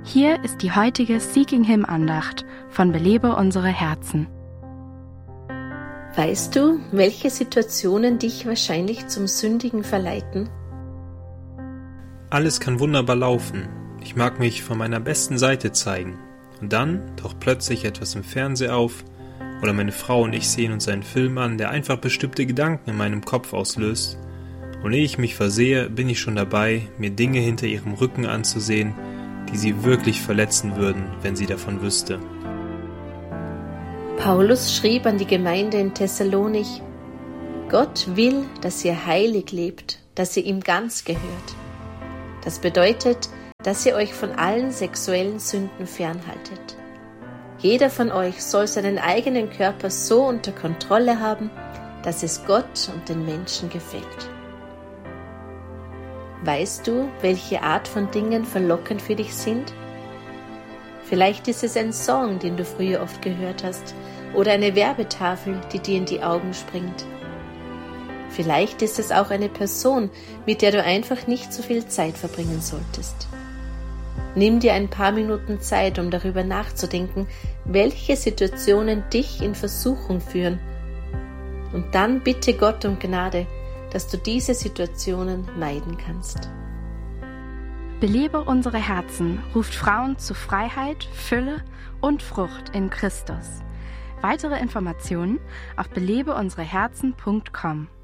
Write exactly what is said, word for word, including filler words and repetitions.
Hier ist die heutige Seeking Him Andacht von Belebe unsere Herzen. Weißt du, welche Situationen dich wahrscheinlich zum Sündigen verleiten? Alles kann wunderbar laufen. Ich mag mich von meiner besten Seite zeigen. Und dann taucht plötzlich etwas im Fernseher auf oder meine Frau und ich sehen uns einen Film an, der einfach bestimmte Gedanken in meinem Kopf auslöst. Und ehe ich mich versehe, bin ich schon dabei, mir Dinge hinter ihrem Rücken anzusehen, die sie wirklich verletzen würden, wenn sie davon wüsste. Paulus schrieb an die Gemeinde in Thessalonich: Gott will, dass ihr heilig lebt, dass ihr ihm ganz gehört. Das bedeutet, dass ihr euch von allen sexuellen Sünden fernhaltet. Jeder von euch soll seinen eigenen Körper so unter Kontrolle haben, dass es Gott und den Menschen gefällt. Weißt du, welche Art von Dingen verlockend für dich sind? Vielleicht ist es ein Song, den du früher oft gehört hast, oder eine Werbetafel, die dir in die Augen springt. Vielleicht ist es auch eine Person, mit der du einfach nicht so viel Zeit verbringen solltest. Nimm dir ein paar Minuten Zeit, um darüber nachzudenken, welche Situationen dich in Versuchung führen. Und dann bitte Gott um Gnade, dass du diese Situationen meiden kannst. Belebe unsere Herzen ruft Frauen zu Freiheit, Fülle und Frucht in Christus. Weitere Informationen auf belebe unsere herzen punkt com.